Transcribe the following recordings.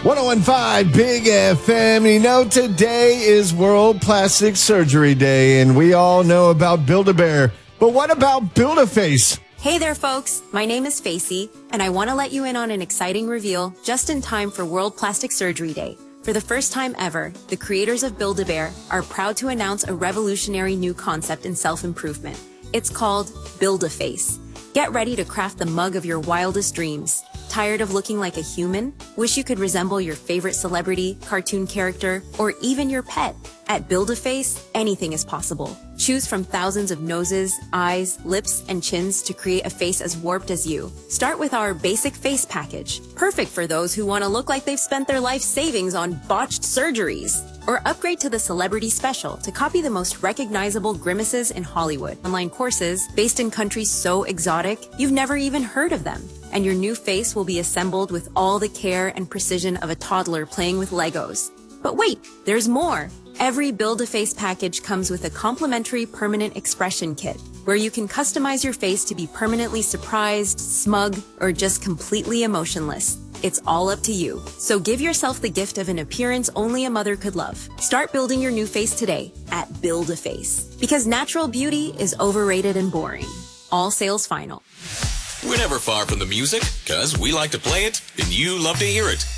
1015 Big FM. You know, today is World Plastic Surgery Day, and we all know about Build-A-Bear. But what about Build-A-Face? Hey there, folks. My name is Facey, and I want to let you in on an exciting reveal just in time for World Plastic Surgery Day. For the first time ever, the creators of Build-A-Bear are proud to announce a revolutionary new concept in self-improvement. It's called Build-A-Face. Get ready to craft the mug of your wildest dreams. Tired of looking like a human? Wish you could resemble your favorite celebrity, cartoon character, or even your pet? At Build-A-Face, anything is possible. Choose from thousands of noses, eyes, lips, and chins to create a face as warped as you. Start with our basic face package, perfect for those who want to look like they've spent their life savings on botched surgeries. Or upgrade to the Celebrity Special to copy the most recognizable grimaces in Hollywood. Online courses based in countries so exotic, you've never even heard of them. And your new face will be assembled with all the care and precision of a toddler playing with Legos. But wait, there's more. Every Build-A-Face package comes with a complimentary permanent expression kit, where you can customize your face to be permanently surprised, smug, or just completely emotionless. It's all up to you. So give yourself the gift of an appearance only a mother could love. Start building your new face today at Build-A-Face. Because natural beauty is overrated and boring. All sales final. We're never far from the music, because we like to play it, and you love to hear it.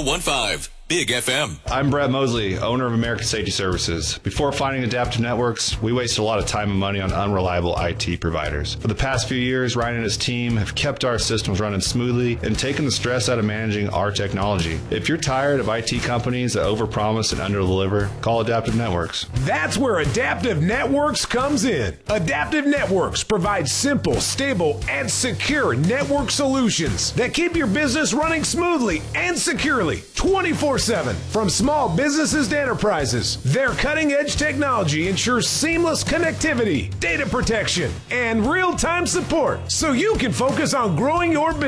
1015 Big FM. I'm Brett Mosley, owner of American Safety Services. Before finding Adaptive Networks, we wasted a lot of time and money on unreliable IT providers. For the past few years, Ryan and his team have kept our systems running smoothly and taken the stress out of managing our technology. If you're tired of IT companies that overpromise and underdeliver, call Adaptive Networks. That's where Adaptive Networks comes in. Adaptive Networks provides simple, stable, and secure network solutions that keep your business running smoothly and securely 24/7. From small businesses to enterprises, their cutting-edge technology ensures seamless connectivity, data protection, and real-time support so you can focus on growing your business.